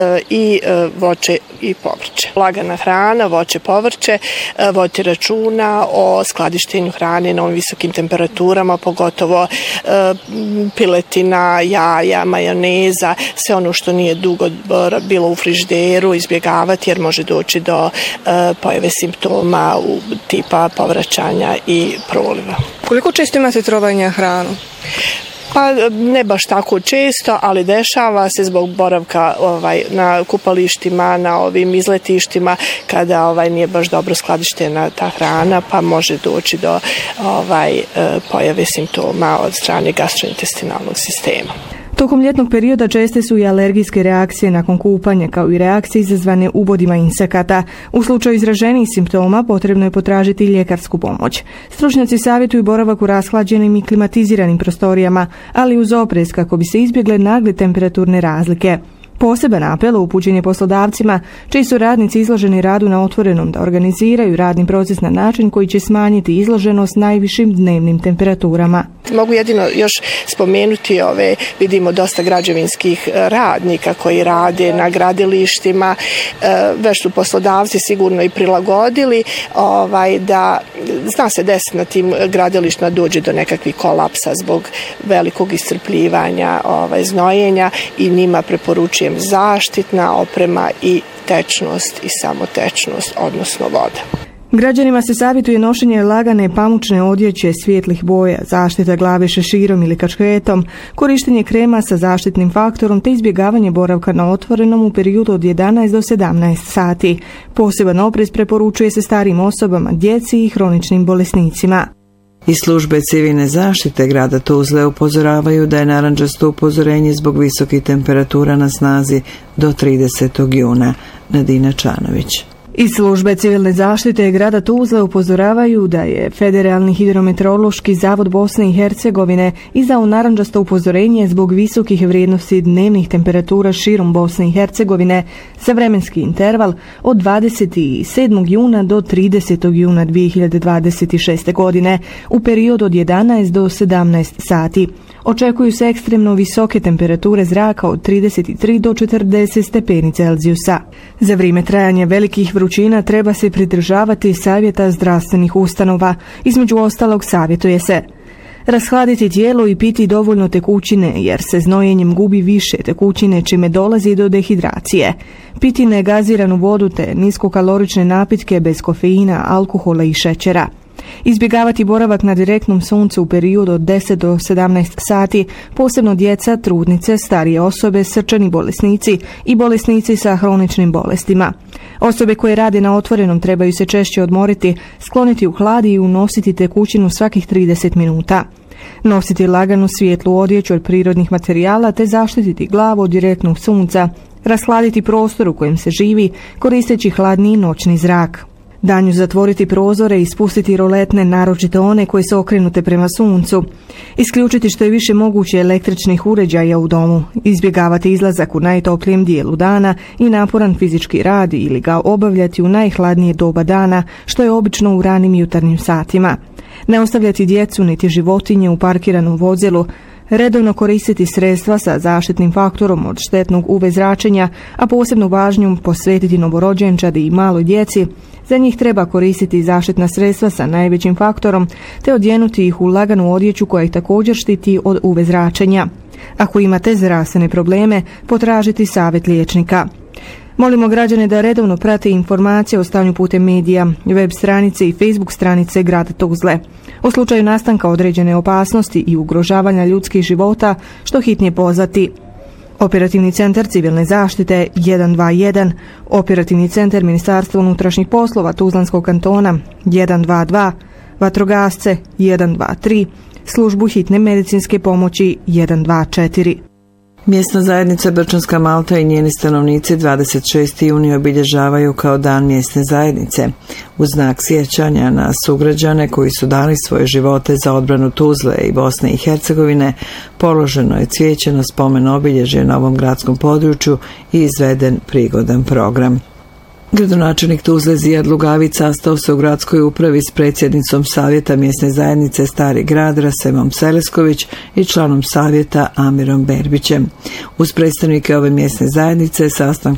i voće i povrće. Lagana hrana, voće, povrće, vodite računa o skladištenju hrane na ovim visokim temperaturama, pogotovo piletina, jaja, majoneza, sve ono što nije dugo bilo u frižideru izbjegavati jer može doći do pojave simptoma tipa povraćanja i proliva. Koliko često imate trovanja hranu? Pa ne baš tako često, ali dešava se zbog boravka na kupalištima, na ovim izletištima, kada nije baš dobro skladištena ta hrana, pa može doći do pojave simptoma od strane gastrointestinalnog sistema. Tokom ljetnog perioda česte su i alergijske reakcije nakon kupanja, kao i reakcije izazvane ubodima insekata. U slučaju izraženih simptoma potrebno je potražiti ljekarsku pomoć. Stručnjaci savjetuju boravak u rashlađenim i klimatiziranim prostorijama, ali uz oprez kako bi se izbjegle nagle temperaturne razlike. Poseban apel upućen je poslodavcima čiji su radnici izloženi radu na otvorenom da organiziraju radni proces na način koji će smanjiti izloženost najvišim dnevnim temperaturama. Mogu jedino još spomenuti vidimo dosta građevinskih radnika koji rade na gradilištima, već su poslodavci sigurno i prilagodili da zna se desiti na tim gradilištima dođe do nekakvih kolapsa zbog velikog iscrpljivanja znojenja i njima preporučujem zaštitna oprema i tečnost i samotečnost, odnosno voda. Građanima se savjetuje nošenje lagane pamučne odjeće svijetlih boja, zaštita glave šeširom ili kašketom, korištenje krema sa zaštitnim faktorom te izbjegavanje boravka na otvorenom u periodu od 11 do 17 sati. Poseban oprez preporučuje se starijim osobama, djeci i hroničnim bolesnicima. Iz službe civilne zaštite grada Tuzle upozoravaju da je narančasto upozorenje zbog visokih temperatura na snazi do 30. juna. Nadina Čanović. Iz službe civilne zaštite grada Tuzle upozoravaju da je Federalni hidrometeorološki zavod Bosne i Hercegovine izdao narančasto upozorenje zbog visokih vrijednosti dnevnih temperatura širom Bosne i Hercegovine za vremenski interval od 27. juna do 30. juna 2026. godine u periodu od 11 do 17 sati. Očekuju se ekstremno visoke temperature zraka od 33 do 40 stepeni Celzijusa. Za vrijeme trajanja velikih vrućina treba se pridržavati savjeta zdravstvenih ustanova. Između ostalog savjetuje se rashladiti tijelo i piti dovoljno tekućine jer se znojenjem gubi više tekućine čime dolazi do dehidracije. Piti negaziranu vodu te niskokalorične napitke bez kofeina, alkohola i šećera. Izbjegavati boravak na direktnom suncu u periodu od 10 do 17 sati, posebno djeca, trudnice, starije osobe, srčani bolesnici i bolesnici sa hroničnim bolestima. Osobe koje rade na otvorenom trebaju se češće odmoriti, skloniti u hlad i unositi tekućinu svakih 30 minuta. Nositi laganu svijetlu odjeću od prirodnih materijala te zaštititi glavu od direktnog sunca, rashladiti prostor u kojem se živi koristeći hladniji noćni zrak. Danju zatvoriti prozore i spustiti roletne, naročito one koje su okrenute prema suncu. Isključiti što je više moguće električnih uređaja u domu. Izbjegavati izlazak u najtoplijem dijelu dana i naporan fizički rad ili ga obavljati u najhladnije doba dana, što je obično u ranim jutarnjim satima. Ne ostavljati djecu niti životinje u parkiranom vozilu. Redovno koristiti sredstva sa zaštitnim faktorom od štetnog UV zračenja, a posebnu važnju posvetiti novorođenčadi i maloj djeci. Za njih treba koristiti zaštitna sredstva sa najvećim faktorom, te odjenuti ih u laganu odjeću koja ih također štiti od UV zračenja. Ako imate zdravstvene probleme, potražiti savjet liječnika. Molimo građane da redovno prate informacije o stanju putem medija, web stranice i Facebook stranice grada Tuzle. U slučaju nastanka određene opasnosti i ugrožavanja ljudskih života, što hitnije pozvati Operativni centar civilne zaštite 121, Operativni centar Ministarstva unutrašnjih poslova Tuzlanskog kantona 122, vatrogasce 123, službu hitne medicinske pomoći 124. Mjesna zajednica Brčanska Malta i njeni stanovnici 26. juni obilježavaju kao dan mjesne zajednice. U znak sjećanja na sugrađane koji su dali svoje živote za odbranu Tuzle i Bosne i Hercegovine, položeno je cvijeće na spomen obilježje na ovom gradskom području i izveden prigodan program. Gradonačelnik Tuzle Zijad Lugavić sastao se u gradskoj upravi s predsjednicom savjeta mjesne zajednice Stari grad Rasemom Selesković i članom savjeta Amirom Berbićem. Uz predstavnike ove mjesne zajednice sastanku